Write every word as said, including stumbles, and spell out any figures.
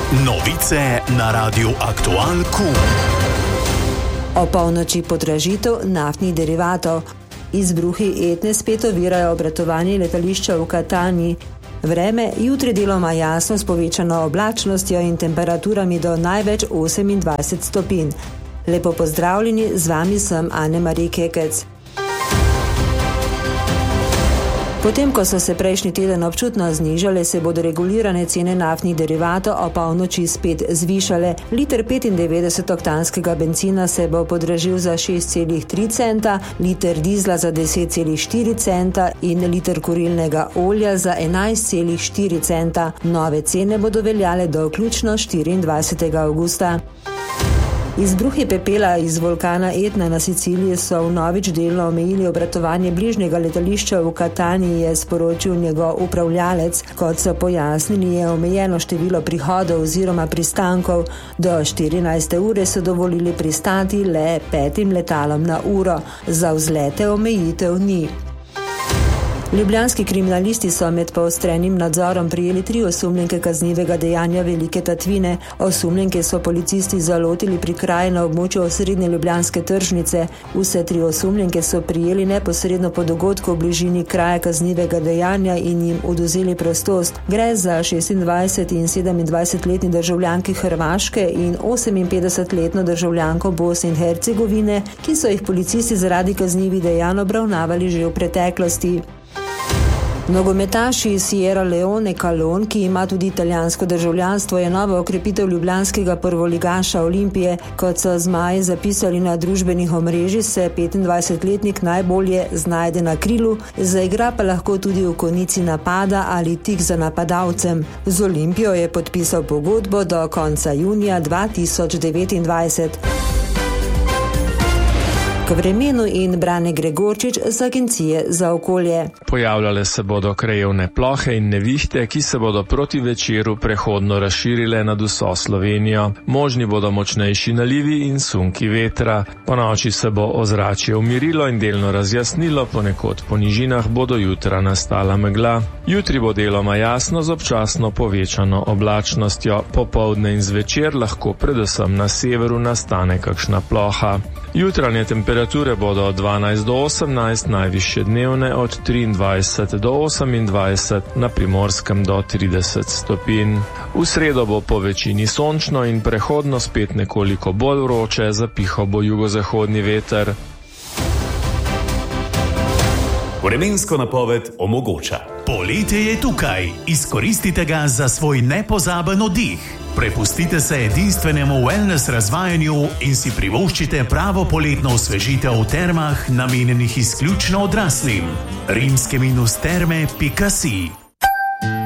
Novice na Radiu Aktual Q. O polnoči podražitev naftnih derivatov. Izbruhi Etne spet ovirajo obratovanje letališča v Katani. Vreme jutri deloma jasno s povečano oblačnostjo in temperaturami do največ osemindvajset stopinj. Lepo pozdravljeni, z vami sem Ane-Marija Kekec. Potem, ko so se prejšnji teden občutno znižale, se bodo regulirane cene naftnih derivatov o polnoči spet zvišale. Liter petindevetdesetoktanskega bencina se bo podražil za šest celih tri centa, liter dizla za deset celih štiri centa in liter kurilnega olja za enajst celih štiri centa. Nove cene bodo veljale do vključno štiriindvajsetega avgusta. Izbruhi pepela iz vulkana Etna na Siciliji so vnovič delno omejili obratovanje bližnjega letališča v Katani, je sporočil njegov upravljalec. Kot so pojasnili, je omejeno število prihodov oziroma pristankov. Do štirinajste ure so dovolili pristati le petim letalom na uro. Za vzlete omejitev ni. Ljubljanski kriminalisti so med poostrenim nadzorom prijeli tri osumljenke kaznivega dejanja velike tatvine. Osumljenke so policisti zalotili pri kraju na območju osrednje ljubljanske tržnice. Vse tri osumljenke so prijeli neposredno po dogodku v bližini kraja kaznivega dejanja in jim odvzeli prostost. Gre za šestindvajset- in sedemindvajsetletni državljanki Hrvaške in oseminpetdesetletno državljanko Bosne in Hercegovine, ki so jih policisti zaradi kaznivih dejanj obravnavali že v preteklosti. Nogometaš iz Sierra Leone Calon, ki ima tudi italijansko državljanstvo, je nova okrepitev ljubljanskega prvoligaša Olimpije. Kot so zmaji zapisali na družbenih omrežjih, se petindvajsetletnik najbolje znajde na krilu, zaigra pa lahko tudi v konici napada ali tik za napadalcem. Z Olimpijo je podpisal pogodbo do konca junija dva tisoč devetindvajset. K vremenu in Brane Gregorčič z Agencije za okolje. Pojavljale se bodo krajevne plohe in nevihte, ki se bodo proti večeru prehodno razširile nad vso Slovenijo. Možni bodo močnejši nalivi in sunki vetra. Ponoči se bo ozračje umirilo in delno razjasnilo, ponekod po nižinah bodo jutra nastala megla. Jutri bo deloma jasno z občasno povečano oblačnostjo. Popoldne in zvečer lahko predvsem na severu nastane kakšna ploha. Jutranje temperature bodo od dvanajst do osemnajst, najvišje dnevne od triindvajset do osemindvajset, na Primorskem do trideset stopinj. V sredo bo po večini sončno in prehodno spet nekoliko bolj vroče, zapihal bo jugozahodni veter. Vremensko napoved omogoča. Poletje je tukaj, izkoristite ga za svoj nepozaben oddih. Prepustite se edinstvenemu wellness razvajanju in si privoščite pravo poletno osvežitev v termah, namenjenih izključno odraslim. rimske terme pika si